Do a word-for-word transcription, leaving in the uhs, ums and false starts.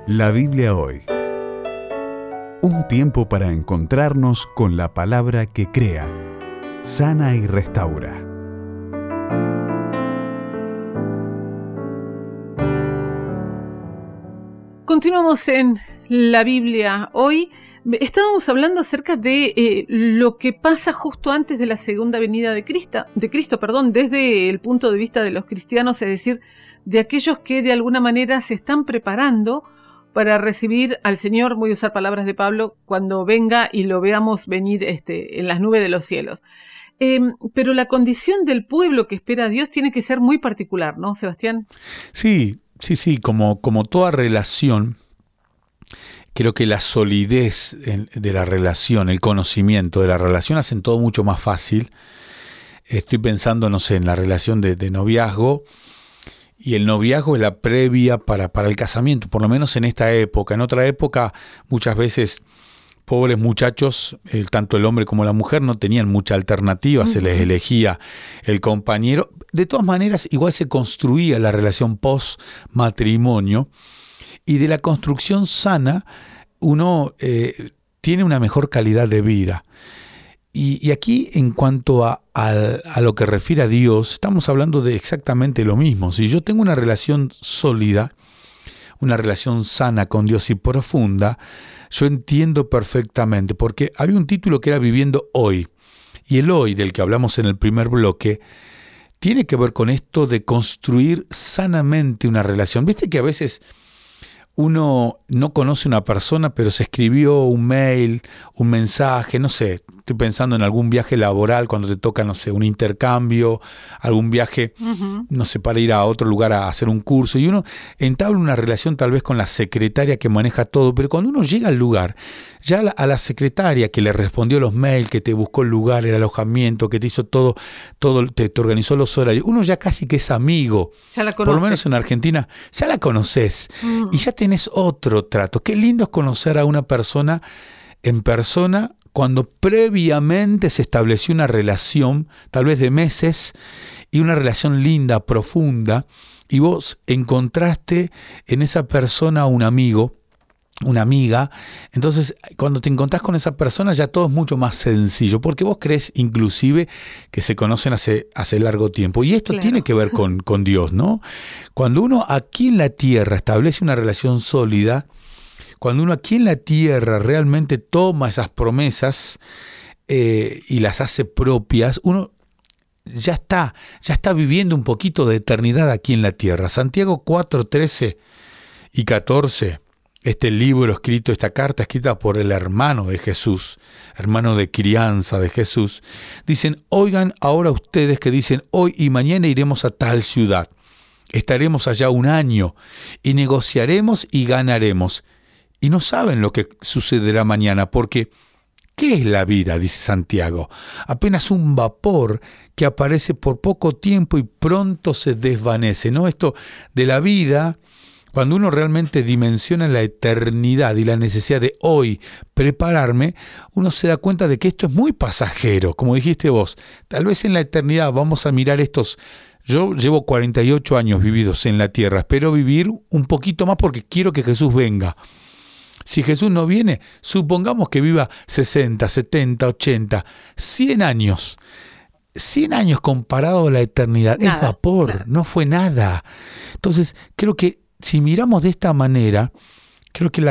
La Biblia hoy. Un tiempo para encontrarnos con la palabra que crea, sana y restaura. Continuamos en la Biblia hoy. Estábamos hablando acerca de eh, lo que pasa justo antes de la segunda venida de Cristo, de Cristo, perdón, desde el punto de vista de los cristianos, es decir, de aquellos que de alguna manera se están preparando para recibir al Señor, voy a usar palabras de Pablo, cuando venga y lo veamos venir este, en las nubes de los cielos. Eh, pero la condición del pueblo que espera a Dios tiene que ser muy particular, ¿no, Sebastián? Sí, sí, sí, como, como toda relación, creo que la solidez de la relación, el conocimiento de la relación hacen todo mucho más fácil. Estoy pensando, no sé, en la relación de, de noviazgo, y el noviazgo es la previa para, para el casamiento, por lo menos en esta época. En otra época, muchas veces, pobres muchachos, eh, tanto el hombre como la mujer, no tenían mucha alternativa, uh-huh. Se les elegía el compañero. De todas maneras, igual se construía la relación post-matrimonio, y de la construcción sana, uno eh, tiene una mejor calidad de vida. Y, y aquí, en cuanto a, a, a lo que refiere a Dios, estamos hablando de exactamente lo mismo. Si yo tengo una relación sólida, una relación sana con Dios y profunda, yo entiendo perfectamente, porque había un título que era Viviendo Hoy, y el hoy del que hablamos en el primer bloque tiene que ver con esto de construir sanamente una relación. ¿Viste que a veces uno no conoce una persona, pero se escribió un mail, un mensaje, no sé, estoy pensando en algún viaje laboral cuando te toca, no sé, un intercambio, algún viaje, uh-huh. no sé, para ir a otro lugar a hacer un curso, y uno entabla una relación tal vez con la secretaria que maneja todo, pero cuando uno llega al lugar, ya a la, a la secretaria que le respondió los mails, que te buscó el lugar, el alojamiento, que te hizo todo, todo te, te organizó los horarios, uno ya casi que es amigo. Ya la conoce. Por lo menos en Argentina, ya la conoces, uh-huh. y ya tenés otro trato. Qué lindo es conocer a una persona en persona cuando previamente se estableció una relación, tal vez de meses, y una relación linda, profunda, y vos encontraste en esa persona un amigo, una amiga. Entonces, cuando te encontrás con esa persona, ya todo es mucho más sencillo, porque vos crees inclusive que se conocen hace, hace largo tiempo. Y esto claro. tiene que ver con, con Dios, ¿no? Cuando uno aquí en la tierra establece una relación sólida, cuando uno aquí en la tierra realmente toma esas promesas eh, y las hace propias, uno ya está, ya está viviendo un poquito de eternidad aquí en la tierra. Santiago cuatro, trece y catorce, este libro escrito, esta carta escrita por el hermano de Jesús, hermano de crianza de Jesús, dicen: oigan ahora ustedes que dicen, hoy y mañana iremos a tal ciudad, estaremos allá un año y negociaremos y ganaremos. Y no saben lo que sucederá mañana, porque ¿qué es la vida?, dice Santiago. Apenas un vapor que aparece por poco tiempo y pronto se desvanece, ¿no? Esto de la vida, cuando uno realmente dimensiona la eternidad y la necesidad de hoy prepararme, uno se da cuenta de que esto es muy pasajero, como dijiste vos. Tal vez en la eternidad vamos a mirar estos... Yo llevo cuarenta y ocho años vividos en la tierra, espero vivir un poquito más porque quiero que Jesús venga. Si Jesús no viene, supongamos que viva sesenta, setenta, ochenta, cien años. cien años comparado a la eternidad nada, es vapor, nada. No fue nada. Entonces, creo que si miramos de esta manera, creo que la